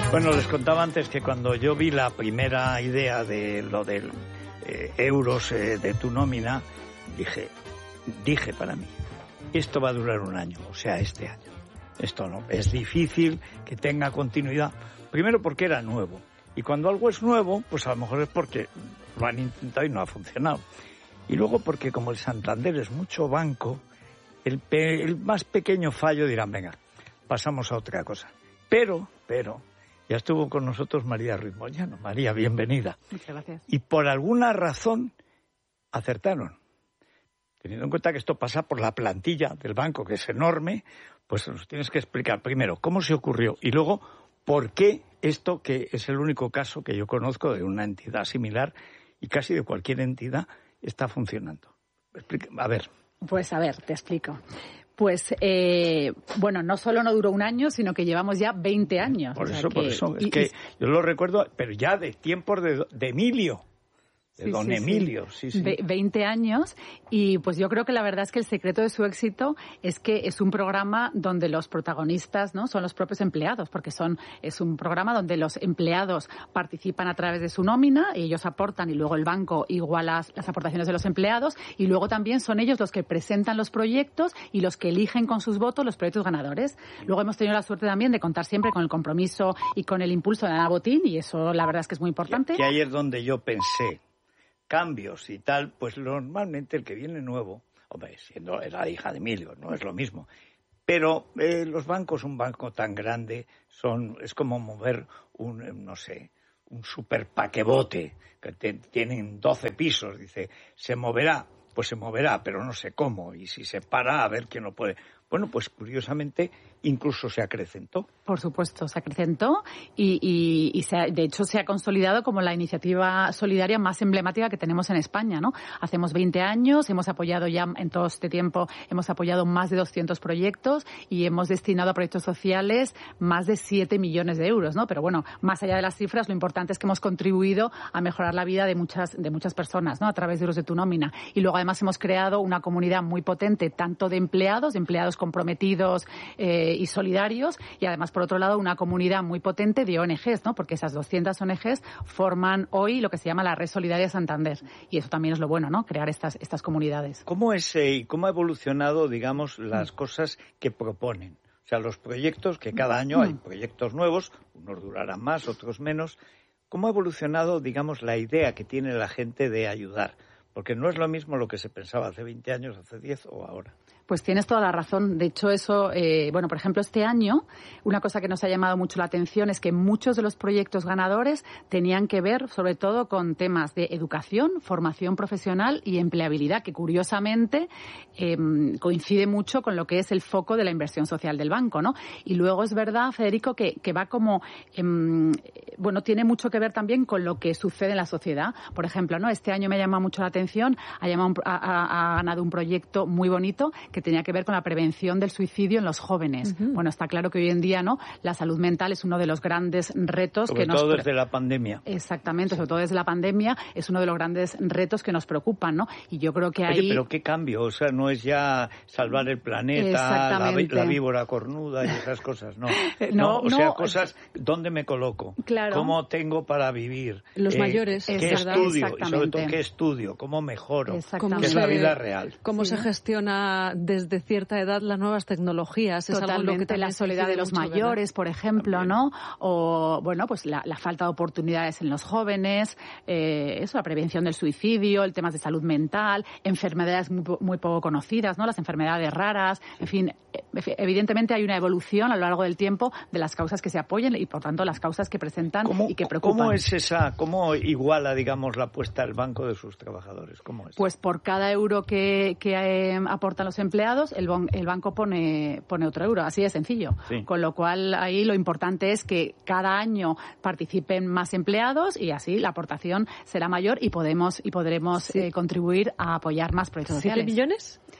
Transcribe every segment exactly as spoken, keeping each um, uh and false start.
Bueno, les contaba antes que cuando yo vi la primera idea de lo del eh, euros eh, de tu nómina, dije, dije para mí, esto va a durar un año, o sea, este año. Esto no, es difícil que tenga continuidad. Primero porque era nuevo. Y cuando algo es nuevo, pues a lo mejor es porque lo han intentado y no ha funcionado. Y luego porque como el Santander es mucho banco, el, pe- el más pequeño fallo dirán, venga, pasamos a otra cosa. Pero, pero, ya estuvo con nosotros María Ruiz Moyano. María, bienvenida. Muchas gracias. Y por alguna razón acertaron. Teniendo en cuenta que esto pasa por la plantilla del banco, que es enorme, pues nos tienes que explicar primero cómo se ocurrió y luego por qué esto, que es el único caso que yo conozco de una entidad similar y casi de cualquier entidad, está funcionando. Explica, a ver. Pues a ver, te explico. Pues, eh, bueno, no solo no duró un año, sino que llevamos ya veinte años. Por o sea eso, que, por eso. Es y, que y... yo lo recuerdo, pero ya de tiempos de, de Emilio. De Sí, don sí, Emilio, sí, sí. Ve- veinte años y pues yo creo que la verdad es que el secreto de su éxito es que es un programa donde los protagonistas, ¿no?, son los propios empleados, porque son es un programa donde los empleados participan a través de su nómina y ellos aportan y luego el banco iguala las, las aportaciones de los empleados y luego también son ellos los que presentan los proyectos y los que eligen con sus votos los proyectos ganadores. Luego hemos tenido la suerte también de contar siempre con el compromiso y con el impulso de Ana Botín y eso la verdad es que es muy importante. Que ahí es donde yo pensé cambios y tal, pues normalmente el que viene nuevo, hombre, siendo la hija de Emilio, no es lo mismo. Pero eh, los bancos, un banco tan grande, son es como mover un, no sé, un super paquebote, que te, tienen doce pisos, dice, se moverá, pues se moverá, pero no sé cómo, y si se para, a ver quién lo puede. Bueno, pues curiosamente incluso se acrecentó. Por supuesto, se acrecentó y, y, y se ha, de hecho se ha consolidado como la iniciativa solidaria más emblemática que tenemos en España, ¿no? Hacemos veinte años, hemos apoyado ya en todo este tiempo, hemos apoyado más de doscientos proyectos y hemos destinado a proyectos sociales más de siete millones de euros, ¿no? Pero bueno, más allá de las cifras, lo importante es que hemos contribuido a mejorar la vida de muchas, de muchas personas, ¿no?, a través de euros de tu nómina. Y luego además hemos creado una comunidad muy potente, tanto de empleados, de empleados comprometidos eh, y solidarios, y además, por otro lado, una comunidad muy potente de O N Ges, ¿no?, porque esas doscientas O N Ges forman hoy lo que se llama la Red Solidaria Santander, y eso también es lo bueno, ¿no?, crear estas, estas comunidades. ¿Cómo es y eh, cómo ha evolucionado, digamos, las cosas que proponen? O sea, los proyectos, que cada año hay proyectos nuevos, unos durarán más, otros menos. ¿Cómo ha evolucionado, digamos, la idea que tiene la gente de ayudar? Porque no es lo mismo lo que se pensaba hace veinte años, hace diez o ahora. Pues tienes toda la razón. De hecho, eso, eh, bueno, por ejemplo, este año, una cosa que nos ha llamado mucho la atención es que muchos de los proyectos ganadores tenían que ver, sobre todo, con temas de educación, formación profesional y empleabilidad, que curiosamente eh, coincide mucho con lo que es el foco de la inversión social del banco, ¿no? Y luego es verdad, Federico, que, que va como, eh, bueno, tiene mucho que ver también con lo que sucede en la sociedad. Por ejemplo, ¿no?, este año me ha llamado mucho la atención, ha, llamado, ha, ha, ha ganado un proyecto muy bonito que tenía que ver con la prevención del suicidio en los jóvenes. Uh-huh. Bueno, está claro que hoy en día, ¿no?, la salud mental es uno de los grandes retos sobre que nos... Sobre todo desde la pandemia. Exactamente, sobre todo desde la pandemia, es uno de los grandes retos que nos preocupan, ¿no? Y yo creo que ahí... Oye, pero qué cambio, o sea, no es ya salvar el planeta, la, la víbora cornuda y esas cosas, no. No, no o sea, no, cosas, ¿dónde me coloco? Claro. ¿Cómo tengo para vivir? Los eh, mayores, ¿Qué es estudio? Y sobre todo, ¿qué estudio? ¿Cómo mejoro? ¿Cómo que es se, la vida real? ¿Cómo sí. se gestiona desde cierta edad las nuevas tecnologías? Totalmente, es algo lo que la soledad de los mucho, mayores, ¿verdad?, por ejemplo, también, ¿no? O, bueno, pues la, la falta de oportunidades en los jóvenes, eh, eso, la prevención del suicidio, el tema de salud mental, enfermedades muy, muy poco conocidas, ¿no?, las enfermedades raras, en fin, evidentemente hay una evolución a lo largo del tiempo de las causas que se apoyen y, por tanto, las causas que presentan y que preocupan. ¿Cómo es esa, cómo iguala, digamos, la apuesta al banco de sus trabajadores? ¿Cómo es? Pues por cada euro que, que eh, aportan los empleados, el, bon, el banco pone, pone otro euro, así de sencillo. Sí. Con lo cual, ahí lo importante es que cada año participen más empleados y así la aportación será mayor y podemos y podremos sí. eh, contribuir a apoyar más proyectos sociales. ¿siete millones?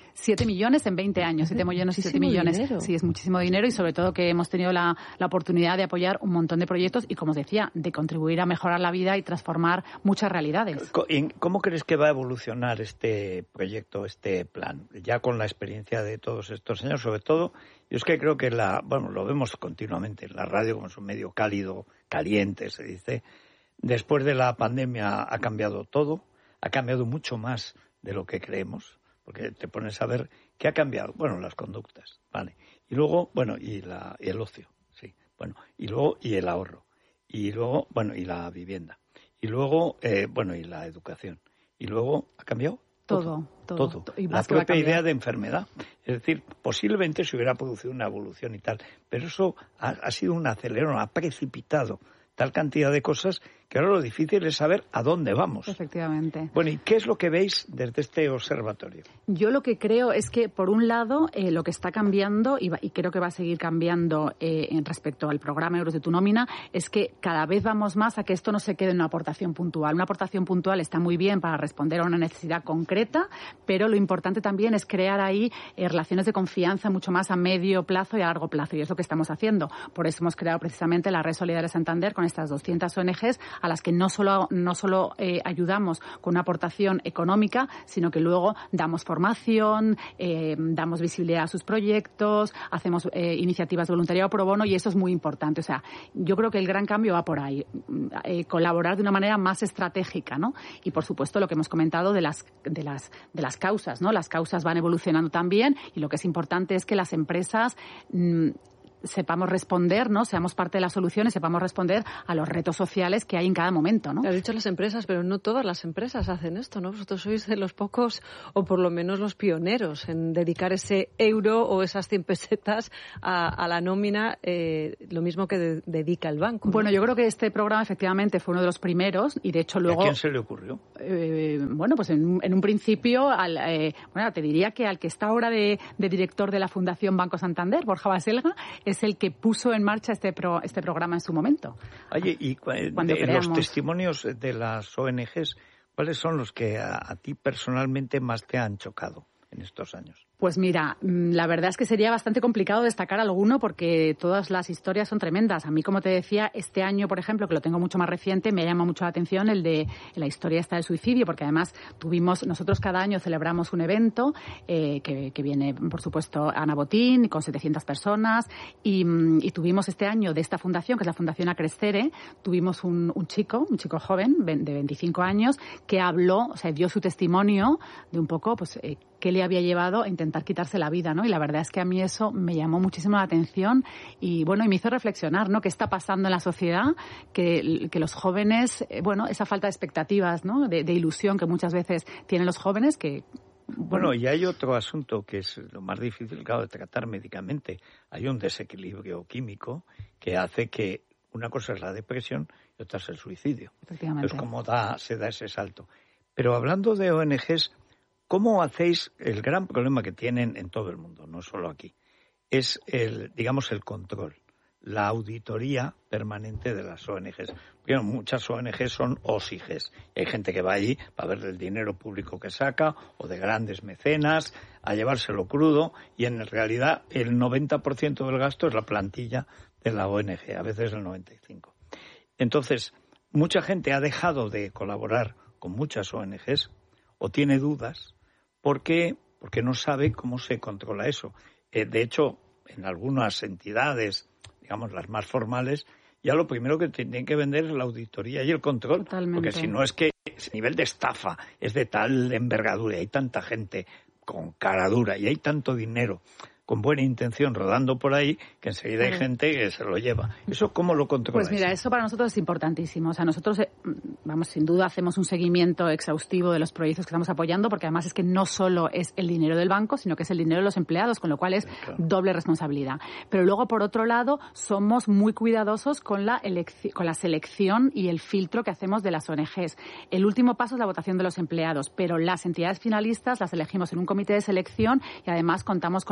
siete millones en veinte años, siete millones y siete millones. Dinero. Sí, es muchísimo dinero y sobre todo que hemos tenido la, la oportunidad de apoyar un montón de proyectos y, como os decía, de contribuir a mejorar la vida y transformar muchas realidades. ¿Cómo crees que va a evolucionar este proyecto, este plan? Ya con la experiencia de todos estos años, sobre todo, yo es que creo que la, bueno, lo vemos continuamente en la radio como es un medio cálido, caliente, se dice. Después de la pandemia ha cambiado todo, ha cambiado mucho más de lo que creemos, porque te pones a ver qué ha cambiado. Bueno, las conductas, vale. Y luego, bueno, y, la, y el ocio, sí. Bueno, y luego, y el ahorro. Y luego, bueno, y la vivienda. Y luego, eh, bueno, y la educación. Y luego, ¿ha cambiado? Todo, todo. todo. todo. Y la propia idea de enfermedad. Es decir, posiblemente se hubiera producido una evolución y tal, pero eso ha, ha sido un acelerón, ha precipitado tal cantidad de cosas que ahora lo difícil es saber a dónde vamos. Efectivamente. Bueno, ¿y qué es lo que veis desde este observatorio? Yo lo que creo es que, por un lado, eh, lo que está cambiando, y, va, y creo que va a seguir cambiando eh, en respecto al programa Euros de tu nómina, es que cada vez vamos más a que esto no se quede en una aportación puntual. Una aportación puntual está muy bien para responder a una necesidad concreta, pero lo importante también es crear ahí eh, relaciones de confianza mucho más a medio plazo y a largo plazo, y es lo que estamos haciendo. Por eso hemos creado precisamente la Red Solidaria Santander con estas doscientas O N Ges a las que no solo, no solo eh, ayudamos con una aportación económica, sino que luego damos formación, eh, damos visibilidad a sus proyectos, hacemos eh, iniciativas de voluntariado pro bono, y eso es muy importante. O sea, yo creo que el gran cambio va por ahí, eh, colaborar de una manera más estratégica, ¿no? Y, por supuesto, lo que hemos comentado de las, de las, de las causas, ¿no? Las causas van evolucionando también, y lo que es importante es que las empresas mmm, sepamos responder, ¿no? Seamos parte de las soluciones, sepamos responder a los retos sociales que hay en cada momento, ¿no? Has dicho las empresas, pero no todas las empresas hacen esto, ¿no? Vosotros sois de los pocos, o por lo menos los pioneros, en dedicar ese euro o esas cien pesetas a, a la nómina, eh, lo mismo que de, dedica el banco, ¿no? Bueno, yo creo que este programa efectivamente fue uno de los primeros, y de hecho luego... ¿A quién se le ocurrió? Eh, bueno, pues en, en un principio, al, eh, bueno, te diría que al que está ahora de, de director de la Fundación Banco Santander, Borja Baselga, es el que puso en marcha este pro, este programa en su momento. Oye, y Cuando de creamos... los testimonios de las O N Ges, ¿cuáles son los que a, a ti personalmente más te han chocado en estos años? Pues mira, la verdad es que sería bastante complicado destacar alguno porque todas las historias son tremendas. A mí, como te decía, este año, por ejemplo, que lo tengo mucho más reciente, me llama mucho la atención el de la historia esta del suicidio, porque además tuvimos, nosotros cada año celebramos un evento eh, que, que viene, por supuesto, Ana Botín, con setecientas personas, y, y tuvimos este año de esta fundación, que es la Fundación Acrescere, tuvimos un, un chico, un chico joven de veinticinco años, que habló, o sea, dio su testimonio de un poco, pues, eh, qué le había llevado a intentar quitarse la vida, ¿no? Y la verdad es que a mí eso me llamó muchísimo la atención y, bueno, y me hizo reflexionar, ¿no? ¿Qué está pasando en la sociedad? Que, que los jóvenes, eh, bueno, esa falta de expectativas, ¿no? De, de ilusión que muchas veces tienen los jóvenes que... Bueno, bueno, y hay otro asunto que es lo más difícil, claro, de tratar médicamente. Hay un desequilibrio químico que hace que una cosa es la depresión y otra es el suicidio. Efectivamente. Entonces, ¿cómo da, se da ese salto? Pero hablando de O N Ges, ¿cómo hacéis? El gran problema que tienen en todo el mundo, no solo aquí, es el, digamos, el control, la auditoría permanente de las O N Ges. Porque muchas O N Ges son O S I Ges. Hay gente que va allí para ver el dinero público que saca o de grandes mecenas a llevárselo crudo y en realidad el noventa por ciento del gasto es la plantilla de la O N Ge, a veces el noventa y cinco por ciento. Entonces, mucha gente ha dejado de colaborar con muchas O N Ges o tiene dudas. ¿Por qué? Porque no sabe cómo se controla eso. Eh, de hecho, en algunas entidades, digamos las más formales, ya lo primero que tienen que vender es la auditoría y el control. Totalmente. Porque si no es que ese nivel de estafa es de tal envergadura y hay tanta gente con cara dura y hay tanto dinero con buena intención rodando por ahí, que enseguida hay gente que se lo lleva. ¿Eso cómo lo controlas? Pues mira, eso para nosotros es importantísimo. O sea, nosotros, eh, vamos, sin duda hacemos un seguimiento exhaustivo de los proyectos que estamos apoyando, porque además es que no solo es el dinero del banco, sino que es el dinero de los empleados, con lo cual es claro. doble responsabilidad. Pero luego, por otro lado, somos muy cuidadosos con la, elecci- con la selección y el filtro que hacemos de las O N Ges. El último paso es la votación de los empleados, pero las entidades finalistas las elegimos en un comité de selección y además contamos con la ayuda de la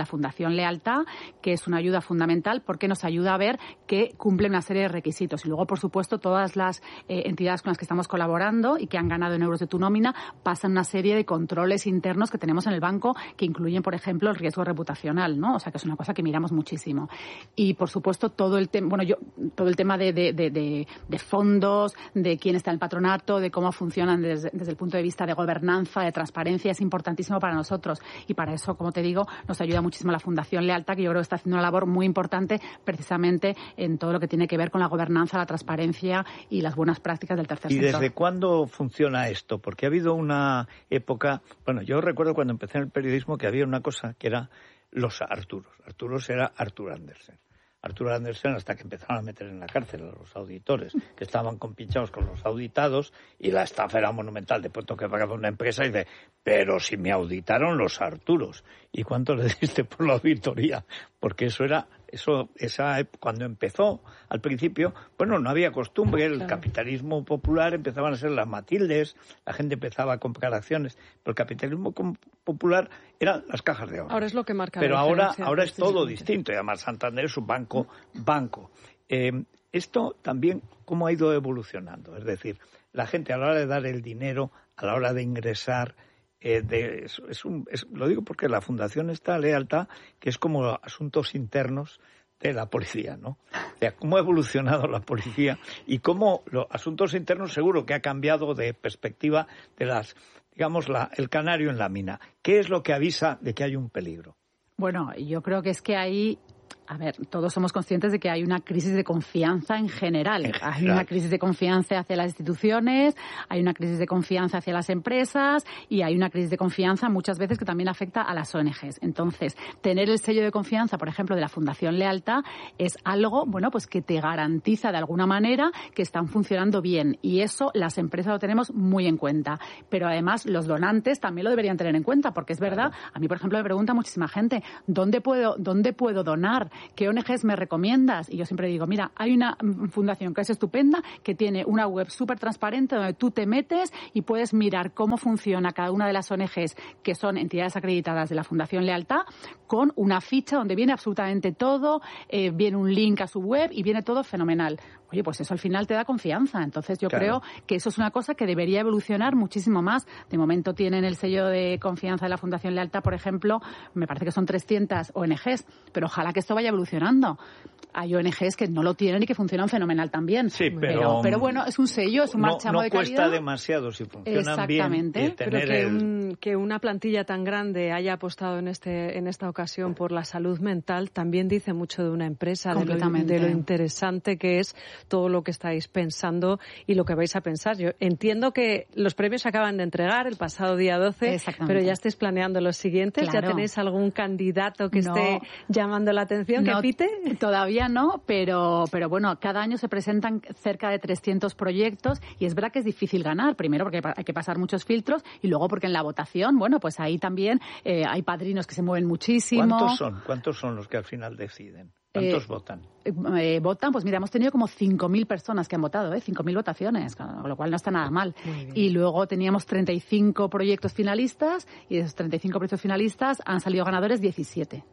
la Fundación Lealtad, que es una ayuda fundamental porque nos ayuda a ver que cumple una serie de requisitos. Y luego, por supuesto, todas las eh, entidades con las que estamos colaborando y que han ganado en euros de tu nómina pasan una serie de controles internos que tenemos en el banco que incluyen, por ejemplo, el riesgo reputacional, ¿no? O sea, que es una cosa que miramos muchísimo. Y, por supuesto, todo el tema, bueno, yo, todo el tema de, de, de, de, de fondos, de quién está en el patronato, de cómo funcionan desde, desde el punto de vista de gobernanza, de transparencia, es importantísimo para nosotros. Y para eso, como te digo, nos ayuda muchísimo la Fundación Lealtad, que yo creo que está haciendo una labor muy importante precisamente en todo lo que tiene que ver con la gobernanza, la transparencia y las buenas prácticas del tercer ¿Y sector. desde cuándo funciona esto? Porque ha habido una época, bueno, yo recuerdo cuando empecé en el periodismo que había una cosa que era los Arturos. Arturos era Artur Andersen. Artur Andersen, hasta que empezaron a meter en la cárcel a los auditores que estaban compinchados con los auditados, y la estafa era monumental. De pronto que pagaba una empresa y dice, pero si me auditaron los Arturos, ¿y cuánto le diste por la auditoría? Porque eso era, eso, esa, cuando empezó, al principio, bueno, no había costumbre, el capitalismo popular empezaban a ser las Matildes, la gente empezaba a comprar acciones, pero el capitalismo popular eran las cajas de ahorro. Ahora es lo que marca Pero la ahora, diferencia, ahora es todo distinto, y además Santander es un banco, banco. Eh, esto también, ¿cómo ha ido evolucionando? Es decir, la gente a la hora de dar el dinero, a la hora de ingresar, eh, de, es, es un, es, lo digo porque la Fundación está Lealtad, que es como asuntos internos de la policía, ¿no? O sea, cómo ha evolucionado la policía y cómo los asuntos internos seguro que ha cambiado de perspectiva de las, digamos, la, el canario en la mina. ¿Qué es lo que avisa de que hay un peligro? Bueno, yo creo que es que hay... A ver, todos somos conscientes de que hay una crisis de confianza en general. en general. Hay una crisis de confianza hacia las instituciones, hay una crisis de confianza hacia las empresas y hay una crisis de confianza muchas veces que también afecta a las O N Ges. Entonces, tener el sello de confianza, por ejemplo, de la Fundación Lealtad es algo, bueno, pues que te garantiza de alguna manera que están funcionando bien. Y eso las empresas lo tenemos muy en cuenta. Pero además los donantes también lo deberían tener en cuenta porque es verdad, a mí, por ejemplo, me pregunta muchísima gente, ¿dónde puedo, dónde puedo donar? ¿Qué O N Ges me recomiendas? Y yo siempre digo, mira, hay una fundación que es estupenda, que tiene una web súper transparente donde tú te metes y puedes mirar cómo funciona cada una de las O N Ges que son entidades acreditadas de la Fundación Lealtad, con una ficha donde viene absolutamente todo, eh, viene un link a su web y viene todo fenomenal. Oye, pues eso al final te da confianza. Entonces yo claro. creo que eso es una cosa que debería evolucionar muchísimo más. De momento tienen el sello de confianza de la Fundación Lealtad, por ejemplo, me parece que son trescientas O N Ges, pero ojalá que esto vaya evolucionando. Hay O N Ges que no lo tienen y que funcionan fenomenal también. Sí, pero, pero, pero bueno, es un sello, es un no, marchamo no de calidad. No cuesta demasiado si funcionan bien. Pero que, el... un, que una plantilla tan grande haya apostado en este en esta ocasión por la salud mental también dice mucho de una empresa, de lo, de lo interesante que es todo lo que estáis pensando y lo que vais a pensar. Yo entiendo que los premios se acaban de entregar el pasado día doce, pero ya estáis planeando los siguientes. Claro. ¿Ya tenéis algún candidato que no. esté llamando la atención, no, que pite? Todavía no, pero, pero bueno, cada año se presentan cerca de trescientos proyectos y es verdad que es difícil ganar. Primero porque hay que pasar muchos filtros y luego porque en la votación, bueno, pues ahí también eh, hay padrinos que se mueven muchísimo. ¿Cuántos son? ¿Cuántos son los que al final deciden? ¿Cuántos eh, votan? Eh, votan, pues mira, hemos tenido como cinco mil personas que han votado, ¿eh? cinco mil votaciones, con lo cual no está nada mal. Y luego teníamos treinta y cinco proyectos finalistas y de esos treinta y cinco proyectos finalistas han salido ganadores diecisiete.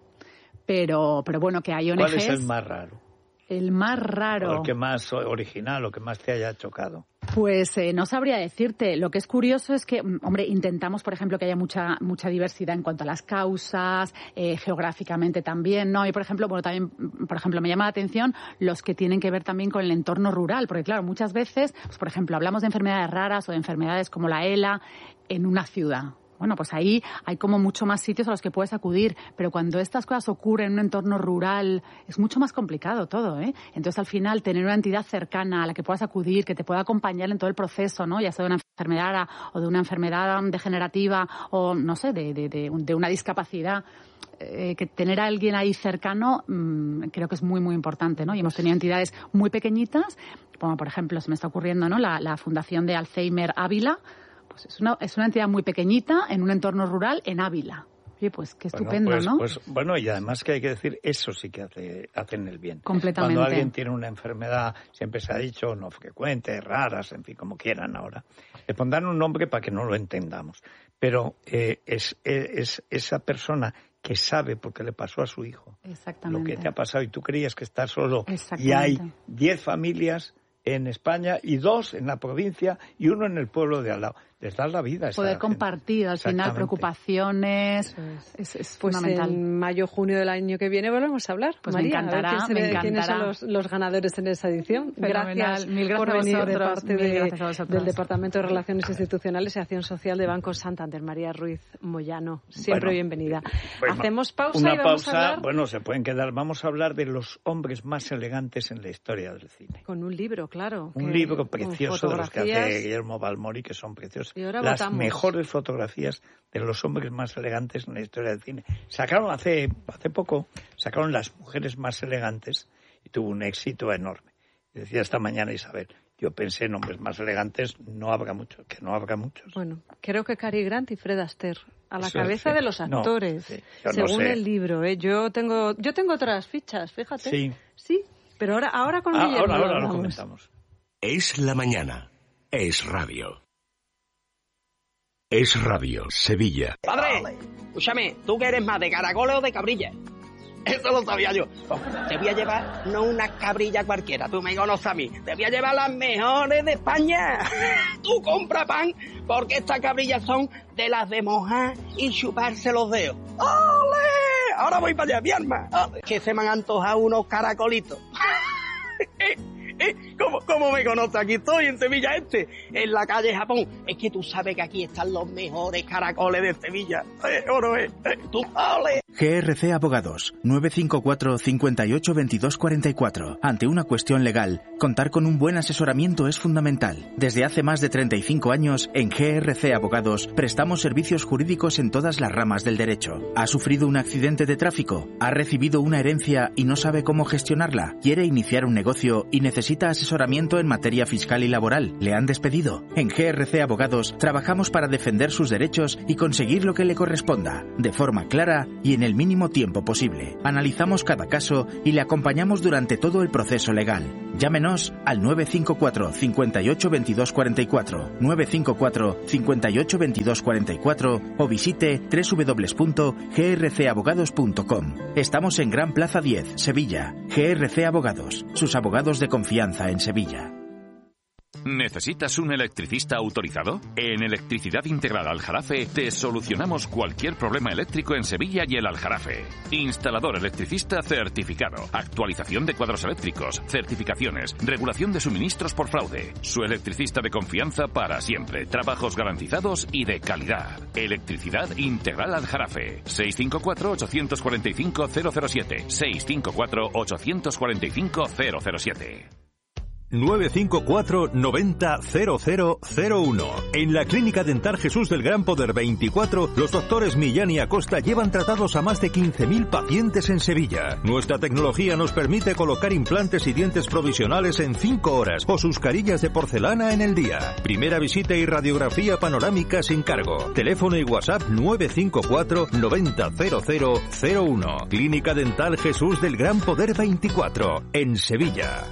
Pero, pero bueno, que hay O N Ges... ¿Cuál es el más raro? El más raro. O el que más original, o que más te haya chocado. Pues eh, no sabría decirte. Lo que es curioso es que, hombre, intentamos, por ejemplo, que haya mucha mucha diversidad en cuanto a las causas, eh, geográficamente también, ¿no? Y, por ejemplo, bueno, también, por ejemplo, me llama la atención los que tienen que ver también con el entorno rural, porque, claro, muchas veces, pues, por ejemplo, hablamos de enfermedades raras o de enfermedades como la ELA en una ciudad. Bueno, pues ahí hay como mucho más sitios a los que puedes acudir, pero cuando estas cosas ocurren en un entorno rural es mucho más complicado todo, ¿eh? Entonces, al final, tener una entidad cercana a la que puedas acudir, que te pueda acompañar en todo el proceso, ¿no? Ya sea de una enfermedad o de una enfermedad degenerativa o, no sé, de, de, de, de una discapacidad, eh, que tener a alguien ahí cercano mmm, creo que es muy, muy importante, ¿no? Y hemos tenido entidades muy pequeñitas, como por ejemplo, se me está ocurriendo, ¿no? La, la Fundación de Alzheimer Ávila. Pues es una, es una entidad muy pequeñita en un entorno rural en Ávila. Oye, pues qué estupendo, bueno, pues, ¿no? Pues, bueno, y además que hay que decir, eso sí que hace, hacen el bien. Completamente. Cuando alguien tiene una enfermedad, siempre se ha dicho, no frecuente, raras, en fin, como quieran ahora, le pondrán un nombre para que no lo entendamos. Pero eh, es, es esa persona que sabe porque le pasó a su hijo Exactamente. lo que te ha pasado y tú creías que estás solo. Y hay diez familias en España y dos en la provincia y uno en el pueblo de al lado. Les das la vida. Poder compartir al final preocupaciones es, es pues fundamental. En mayo, junio del año que viene volvemos a hablar. Pues María, me encantará, a ver quién se me ve, encantará. quiénes son los, los ganadores en esa edición. Fenomenal. Gracias, Mil gracias por venir a vosotros, de parte mil de, gracias a vosotros. del Departamento de Relaciones Institucionales y Acción Social de Banco Santander. María Ruiz Moyano, siempre bueno, bienvenida. Bueno, Hacemos pausa una y vamos pausa, a hablar... Bueno, se pueden quedar. Vamos a hablar de los hombres más elegantes en la historia del cine. Con un libro, claro. Un que, libro precioso de los que hace Guillermo Balmori, que son preciosos. Y ahora Las votamos. mejores fotografías de los hombres más elegantes en la historia del cine. Sacaron hace, hace poco, sacaron Las mujeres más elegantes y tuvo un éxito enorme. Y decía esta mañana Isabel, yo pensé en hombres más elegantes, no habrá muchos, que no habrá muchos. Bueno, creo que Cary Grant y Fred Astaire a la Eso cabeza sí. de los actores, No, sí, yo según no sé. el libro. ¿eh? Yo tengo yo tengo otras fichas, fíjate. Sí. Sí, pero ahora, ahora con Ah, Guillermo ahora, lo ahora lo hablamos. comentamos. Es la mañana. Es radio. Es radio, Sevilla. Padre, escúchame, ¿tú qué eres más, de caracoles o de cabrilla? Eso lo sabía yo. Te voy a llevar no una cabrilla cualquiera, tú me conoces a mí. Te voy a llevar las mejores de España. Tú compra pan, porque estas cabrillas son de las de mojar y chuparse los dedos. ¡Ole! Ahora voy para allá, mi arma. ¡Ole! Que se me han antojado unos caracolitos. ¿Cómo, ¿Cómo me conoce? Aquí estoy, en Sevilla Este, en la calle Japón. Es que tú sabes que aquí están los mejores caracoles de Sevilla. Eh, oro, eh, eh, tú, ole. G R C Abogados, nueve cinco cuatro, cinco ocho, veintidós cuarenta y cuatro. Ante una cuestión legal, contar con un buen asesoramiento es fundamental. Desde hace más de treinta y cinco años, en G R C Abogados, prestamos servicios jurídicos en todas las ramas del derecho. ¿Ha sufrido un accidente de tráfico? ¿Ha recibido una herencia y no sabe cómo gestionarla? ¿Quiere iniciar un negocio y necesita asesoramiento en materia fiscal y laboral? ¿Le han despedido? En G R C Abogados trabajamos para defender sus derechos y conseguir lo que le corresponda, de forma clara y en el mínimo tiempo posible. Analizamos cada caso y le acompañamos durante todo el proceso legal. Llámenos al nueve cinco cuatro, cinco ocho, veintidós cuarenta y cuatro, nueve cinco cuatro, cinco ocho, veintidós cuarenta y cuatro o visite doble u doble u doble u punto g r c abogados punto com. Estamos en Gran Plaza diez, Sevilla. G R C Abogados, sus abogados de confianza en Sevilla. ¿Necesitas un electricista autorizado? En Electricidad Integral Aljarafe te solucionamos cualquier problema eléctrico en Sevilla y el Aljarafe. Instalador electricista certificado, actualización de cuadros eléctricos, certificaciones, regulación de suministros por fraude. Su electricista de confianza para siempre, trabajos garantizados y de calidad. Electricidad Integral Aljarafe. seis cinco cuatro, ocho cuatro cinco, cero cero siete. seis cinco cuatro, ocho cuatro cinco, cero cero siete. nueve cinco cuatro, noventa, cero cero cero uno. En la Clínica Dental Jesús del Gran Poder veinticuatro, los doctores Millán y Acosta llevan tratados a más de quince mil pacientes en Sevilla. Nuestra tecnología nos permite colocar implantes y dientes provisionales en cinco horas o sus carillas de porcelana en el día. Primera visita y radiografía panorámica sin cargo. Teléfono y WhatsApp nueve cinco cuatro, noventa, cero cero cero uno. Clínica Dental Jesús del Gran Poder veinticuatro, en Sevilla.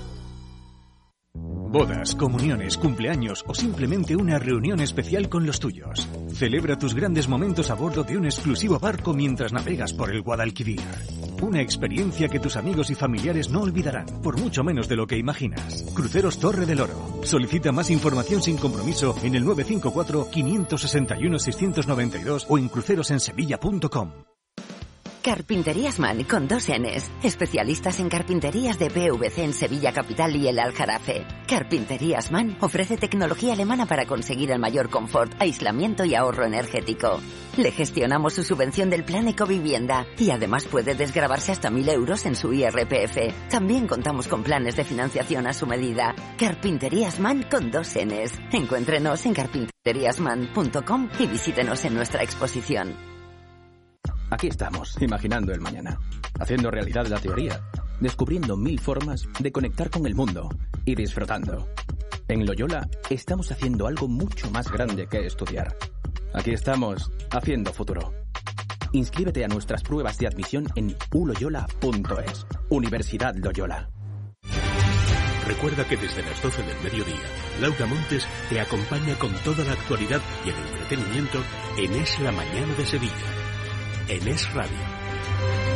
Bodas, comuniones, cumpleaños o simplemente una reunión especial con los tuyos. Celebra tus grandes momentos a bordo de un exclusivo barco mientras navegas por el Guadalquivir. Una experiencia que tus amigos y familiares no olvidarán, por mucho menos de lo que imaginas. Cruceros Torre del Oro. Solicita más información sin compromiso en el nueve cinco cuatro, cinco seis uno, seis nueve dos o en crucerosensevilla punto com. Carpinterías Man con dos N's. Especialistas en carpinterías de P V C en Sevilla Capital y el Aljarafe. Carpinterías Man ofrece tecnología alemana para conseguir el mayor confort, aislamiento y ahorro energético. Le gestionamos su subvención del plan Ecovivienda y además puede desgravarse hasta mil euros en su I R P F. También contamos con planes de financiación a su medida. Carpinterías Man con dos N's. Encuéntrenos en carpinterías man punto com y visítenos en nuestra exposición. Aquí estamos, imaginando el mañana, haciendo realidad la teoría, descubriendo mil formas de conectar con el mundo y disfrutando. En Loyola estamos haciendo algo mucho más grande que estudiar. Aquí estamos, haciendo futuro. Inscríbete a nuestras pruebas de admisión en u loyola punto es. Universidad Loyola. Recuerda que desde las doce del mediodía, Laura Montes te acompaña con toda la actualidad y el entretenimiento en Es la Mañana de Sevilla. En Es Radio.